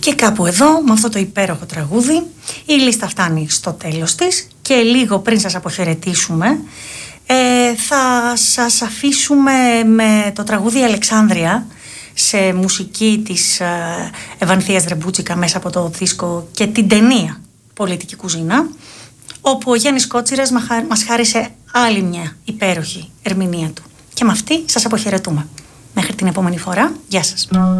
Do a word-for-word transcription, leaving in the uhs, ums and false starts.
Και κάπου εδώ, με αυτό το υπέροχο τραγούδι, η λίστα φτάνει στο τέλος της και λίγο πριν σας αποχαιρετήσουμε, ε, θα σας αφήσουμε με το τραγούδι Αλεξάνδρεια σε μουσική της ε, Ευανθίας Δρεμπούτσικα μέσα από το δίσκο και την ταινία Πολιτική Κουζίνα, όπου ο Γιάννης Κότσιρας μας χάρισε άλλη μια υπέροχη ερμηνεία του. Και με αυτή σας αποχαιρετούμε. Μέχρι την επόμενη φορά, γεια σας.